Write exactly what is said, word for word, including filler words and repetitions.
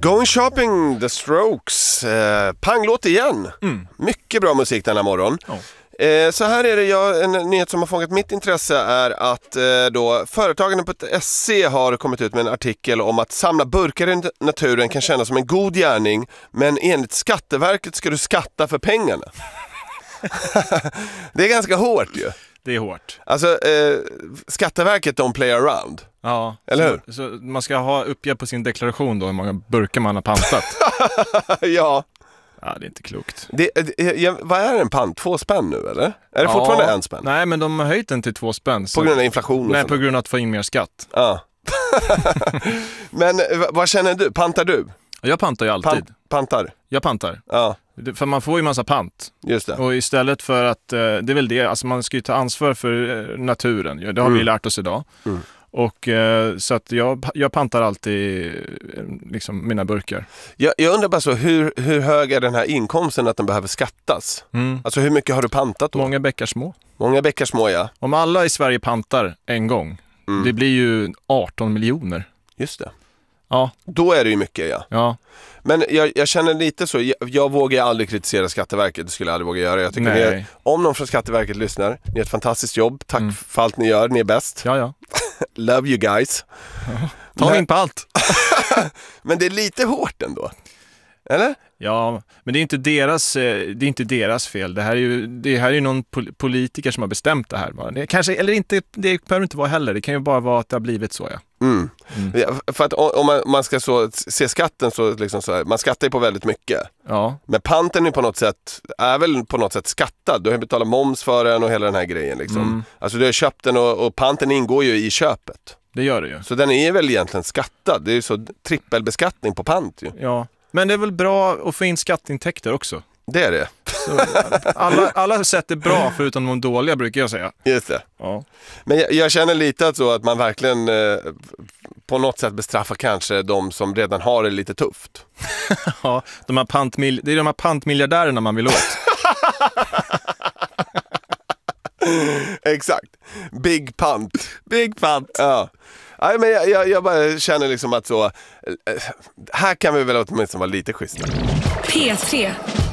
Going Shopping, The Strokes. Eh, panglåt igen. Mm. Mycket bra musik den här morgon. Oh. Eh, så här är det, jag, en nyhet som har fångat mitt intresse är att eh, då företagen på S C har kommit ut med en artikel om att samla burkar i naturen kan kännas som en god gärning, men enligt Skatteverket ska du skatta för pengarna. Det är ganska hårt ju. Det är hårt. Alltså, eh, Skatteverket, de play around. Ja, eller hur? Så, så man ska ha uppge på sin deklaration då hur många burkar man har pantat. Ja. Ja, det är inte klokt. Det, det, ja, vad är en pant? Två spänn nu, eller? Är det ja. fortfarande en spänn? Nej, men de har höjt den till två spänn. Så... På grund av inflation? Nej, på grund av att få in mer skatt. Ja. Men vad känner du? Pantar du? Jag pantar ju alltid. Pan- pantar? Jag pantar. Ja. För man får ju massa pant. Just det. Och istället för att, det är väl det, alltså man ska ju ta ansvar för naturen. Det har mm. vi lärt oss idag. Mm. Och så att jag, jag pantar alltid liksom mina burkar. Jag, jag undrar bara så, hur, hur hög är den här inkomsten att den behöver skattas? Mm. Alltså hur mycket har du pantat då? Många bäckar små. Många bäckar små, ja. Om alla i Sverige pantar en gång, mm. det blir ju arton miljoner. Just det. Ja. Då är det ju mycket, ja. Ja. Men jag, jag känner lite så, jag, jag vågar aldrig kritisera Skatteverket, det skulle jag aldrig våga göra. Jag tycker ni är, om någon från Skatteverket lyssnar, ni är ett fantastiskt jobb, tack mm. för allt ni gör, ni är bäst. Ja, ja. Love you guys. Ja. Ta in på allt. Men det är lite hårt ändå. Eller? Ja, men det är inte deras, det är inte deras fel. Det här är ju, det här är ju någon politiker som har bestämt det här. Bara. Det kanske, eller inte, det behöver inte vara heller. Det kan ju bara vara att det har blivit så, ja. Mm. Mm. Ja, för att om man, man ska så se skatten så, liksom så här, man skattar ju på väldigt mycket. Ja. Men panten är på något sätt, är väl på något sätt skattad. Du har betalat moms för den och hela den här grejen liksom. Mm. Alltså du har köpt den och, och panten ingår ju i köpet. Det gör det ju. Så den är väl egentligen skattad. Det är ju så trippelbeskattning på pant ju. Ja. Men det är väl bra att få in skatteintäkter också. Det är det. Så, alla, alla sätt är bra förutom de dåliga, brukar jag säga. Just det. Ja. Men jag, jag känner lite att, så att man verkligen eh, på något sätt bestraffar kanske de som redan har det lite tufft. Ja, de här pantmil- det är de här pantmiljardärerna man vill åt. Exakt. Big pant. Big pant. Ja. Nej, men jag, jag, jag bara känner liksom att så, här kan vi väl åtminstone vara lite schyssta. P tre